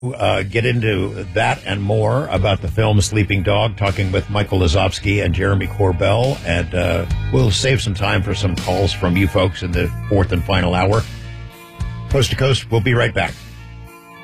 get into that and more about the film Sleeping Dog, talking with Michael Lazowski and Jeremy Corbell. And we'll save some time for some calls from you folks in the fourth and final hour. Coast to Coast, we'll be right back.